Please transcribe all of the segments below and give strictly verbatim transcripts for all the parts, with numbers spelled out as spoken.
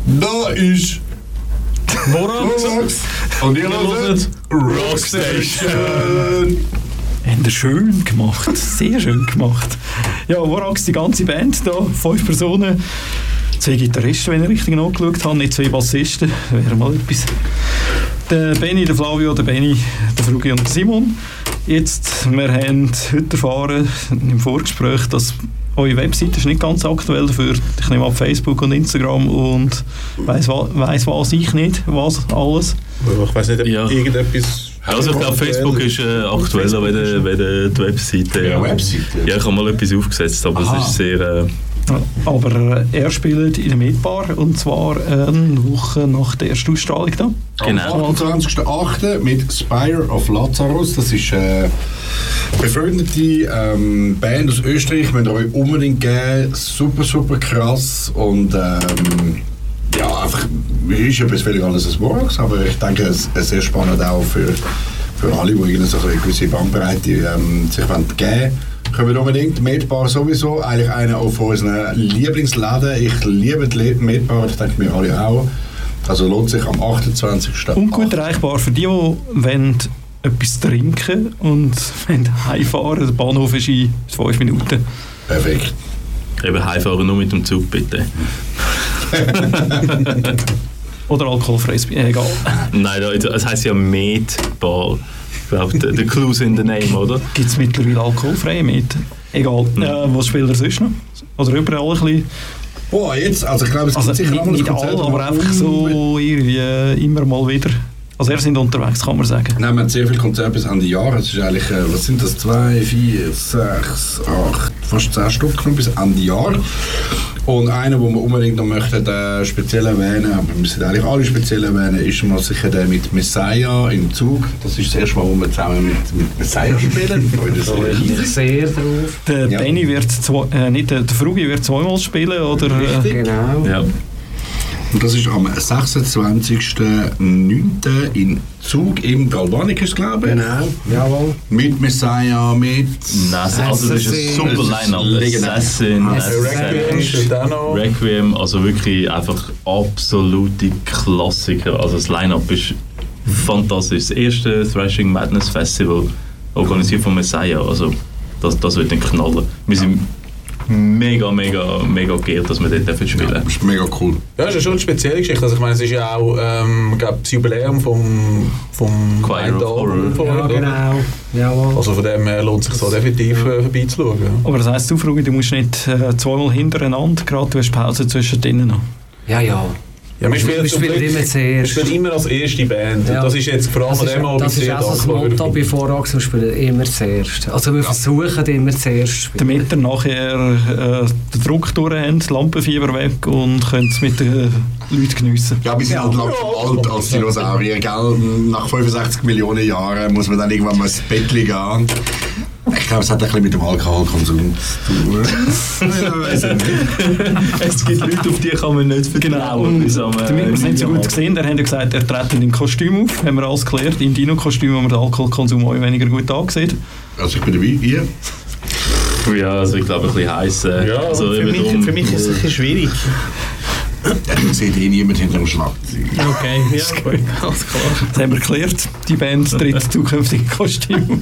Da ist Vorax. Und ihr hört Rockstation. Haben ihr schön gemacht, sehr schön gemacht. Ja, Vorax, die ganze Band da, fünf Personen, zwei Gitarristen, wenn ich richtig nachgeschaut habe, nicht zwei Bassisten, wäre mal etwas. Der Benni, der Flavio, der Benni, der Frugi und der Simon. Jetzt, wir haben heute erfahren, im Vorgespräch, dass eure Webseite ist nicht ganz aktuell dafür. Ich nehme ab Facebook und Instagram und weiss, weiss was ich nicht, was alles. Ich weiss nicht, ob Ja. irgendetwas... Also ich glaube, Facebook ist äh, aktueller als die, die Webseite. Ja, Webseite. Ja, ich habe mal etwas aufgesetzt, aber Aha. es ist sehr... Äh, Aber äh, er spielt in der Medbar und zwar eine Woche nach der ersten Ausstrahlung da. Genau. Am achtundzwanzigsten achten mit Spire of Lazarus. Das ist eine befreundete ähm, Band aus Österreich. Müsst ihr euch unbedingt geben. Super, super krass. Und ähm, ja, einfach, ist etwas völlig anderes als Vorax, aber ich denke, es ist sehr spannend auch für, für alle, die irgendwie so eine gewisse Bandbreite ähm, sich geben wollen. Können wir unbedingt. Medbar sowieso, eigentlich einer von unseren Lieblingsläden. Ich liebe die Medbar, ich denke wir alle auch. Also lohnt sich am achtundzwanzigsten Und gut erreichbar für die, die wollen etwas trinken und wenn heimfahren. Der Bahnhof ist in fünf Minuten. Perfekt. eben heimfahren nur mit dem Zug, bitte. Oder alkoholfreies Bier, egal. Nein, es heisst ja Medbar. Ich glaube, der, der Clue's in the name, oder? Gibt es mittlerweile alkoholfreie Met? Egal. Mhm. Äh, was spielt er sonst noch? Oder überall ein bisschen? Boah, jetzt, also ich glaube, es gibt Also sicher nicht, noch ein nicht Konzert, alle, wo aber wir einfach so irgendwie äh, immer mal wieder. Also er sind unterwegs, kann man sagen. Nein, wir haben sehr viele Konzerte bis Ende Jahr. Es ist eigentlich, äh, was sind das? Zwei, vier, sechs, acht, fast zehn Stück noch bis Ende Jahr. Und einer, den wir unbedingt noch möchten, äh, speziell erwähnen, aber wir müssen eigentlich alle speziell erwähnen, ist mal sicher der mit Messiah im Zug. Das ist das erste Mal, wo wir zusammen mit, mit Messiah spielen. Da freue ich mich sehr drauf. Der Ja. Benny wird, zwei, äh, nicht der, der Frugi wird zweimal spielen, oder? Äh, Genau. Ja. Und das ist am sechsundzwanzigsten neunten in Zug im Galvanik, ist es, glaube ich. Genau, jawohl. Mit Messiah, mit... Nein, also das ist ein super Line-Up. Legendär. Assassin, Requiem ist auch noch. Requiem, also wirklich einfach absolute Klassiker. Also das Line-Up ist fantastisch. Das erste Thrashing Madness Festival, organisiert von Messiah. Also das, das wird dann knallen. Wir sind mega, mega, mega geehrt, dass wir dort dürfen spielen. Das ist mega cool. Ja, das ist schon eine spezielle Geschichte. Also ich meine, es ist ja auch ähm, ich glaube, das Jubiläum vom, vom Choir of Horror. Ja, genau, jawohl. Also von dem her lohnt es sich so definitiv äh, vorbeizuschauen. Ja. aber das heisst, du Frugi, du musst nicht äh, zweimal hintereinander, gerade du hast Pause zwischen denen noch. Ja, ja. Ja, wir spielen, Wir zum spielen Glück- immer zuerst. Wir spielen immer als erste Band. Ja. Und das ist jetzt vor allem Das an ist, dem Abend das ist sehr auch das dankbar. Motto bei Vorax, wir spielen immer zuerst. Also wir versuchen immer zuerst zu spielen. Damit ihr nachher äh, den Druck durch habt, Lampenfieber weg und könnt es mit den Leuten geniessen. Ja, wir sind halt langsam alt als Dinosaurier, gell? Nach fünfundsechzig Millionen Jahren muss man dann irgendwann mal ins Bett gehen. Ich glaube, es hat ein bisschen mit dem Alkoholkonsum zu tun. Ja, weiss ich nicht. Es gibt Leute, auf die kann man nicht vertrauen. bis am, äh, Damit wir es nicht so gut Minimal. gesehen, der hat ja gesagt, er tritt in Kostüm auf. Haben wir alles geklärt. In Dino-Kostüm, wo man den Alkoholkonsum auch weniger gut ansieht. Also ich bin dabei, ihr? Ja, also ich glaube, ein bisschen heiß. Äh, Ja, also für, eben mich, drum- für mich ist es ein bisschen schwierig. Ich sehe eh niemand hinter dem Schlagzeug. Okay, ja, gut. Alles klar. Das haben wir geklärt. Die Band tritt zukünftig in Kostüm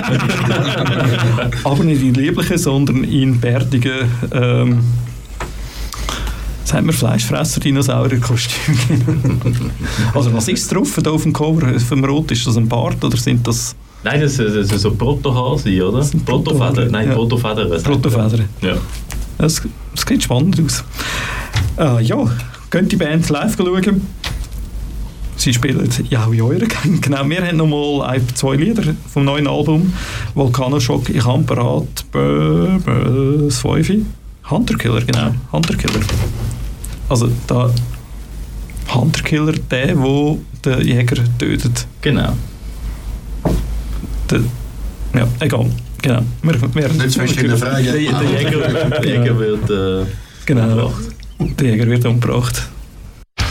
auf. Aber nicht in lieblichen, sondern in bärtigen, ähm, jetzt haben wir Fleischfresser-Dinosaurier-Kostüm. Also was ist drauf da auf dem Cover? Auf dem Rot, ist das ein Bart oder sind das Nein, das ist, das ist so Protohase, oder? sind Protofeder. Proto- Nein, ja. Protofeder. Protofedern? Ja. Das, das sieht spannend aus. Äh, ja, könnt die Band live schauen. Sie spielen ja in eurer Gang. Genau, wir haben nochmal ein, zwei Lieder vom neuen Album. Volcanoshock, ich habe parat. Bö, bö, das Fünfe. Hunterkiller, genau. Hunterkiller. Also da Hunterkiller, der, der den Jäger tötet. Genau. Der, ja, egal. Genau. Wir, wir, Nicht zu fest in der Frage. Der, der Jäger, der Jäger wird äh, Genau. umgebracht. Der Jäger wird umgebracht.